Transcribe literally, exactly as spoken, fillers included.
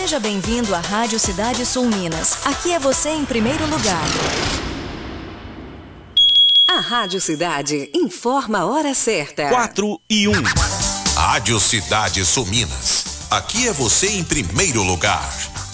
Seja bem-vindo à Rádio Cidade Sul Minas. Aqui é você em primeiro lugar. A Rádio Cidade informa a hora certa. quatro e um. Rádio Cidade Sul Minas. Aqui é você em primeiro lugar.